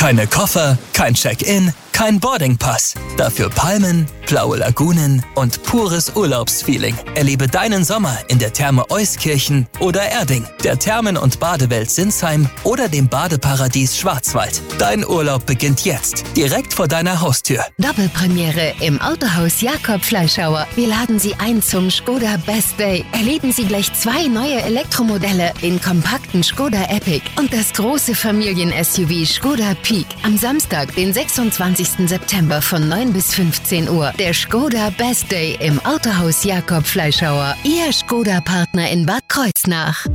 Keine Koffer, kein Check-in, kein Boardingpass. Dafür Palmen, blaue Lagunen und pures Urlaubsfeeling. Erlebe deinen Sommer in der Therme Euskirchen oder Erding, der Thermen- und Badewelt Sinsheim oder dem Badeparadies Schwarzwald. Dein Urlaub beginnt jetzt, direkt vor deiner Haustür. Doppelpremiere im Autohaus Jakob Fleischhauer. Wir laden Sie ein zum Skoda Best Day. Erleben Sie gleich 2 neue Elektromodelle, den kompakten Skoda Epic und das große Familien-SUV Skoda Peak. Am Samstag, den 26. September von 9 bis 15 Uhr. Der Skoda Best Day im Autohaus Jakob Fleischhauer. Ihr Skoda-Partner in Bad Kreuznach.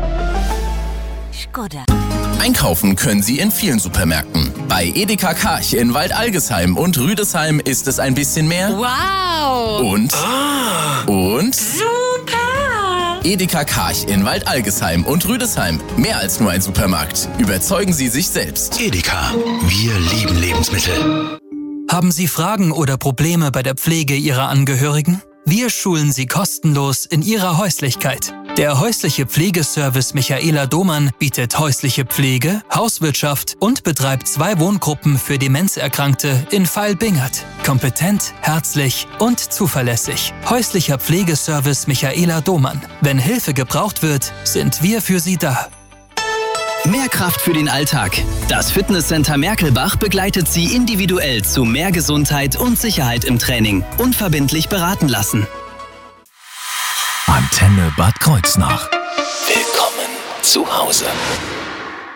Skoda. Einkaufen können Sie in vielen Supermärkten. Bei Edeka Karch in Waldalgesheim und Rüdesheim ist es ein bisschen mehr. Wow! Und? Super! Edeka Karch in Waldalgesheim und Rüdesheim. Mehr als nur ein Supermarkt. Überzeugen Sie sich selbst. Edeka. Wir lieben Lebensmittel. Haben Sie Fragen oder Probleme bei der Pflege Ihrer Angehörigen? Wir schulen Sie kostenlos in Ihrer Häuslichkeit. Der häusliche Pflegeservice Michaela Domann bietet häusliche Pflege, Hauswirtschaft und betreibt 2 Wohngruppen für Demenzerkrankte in Vailbingert. Kompetent, herzlich und zuverlässig. Häuslicher Pflegeservice Michaela Domann. Wenn Hilfe gebraucht wird, sind wir für Sie da. Mehr Kraft für den Alltag. Das Fitnesscenter Merkelbach begleitet Sie individuell zu mehr Gesundheit und Sicherheit im Training. Unverbindlich beraten lassen. Antenne Bad Kreuznach. Willkommen zu Hause.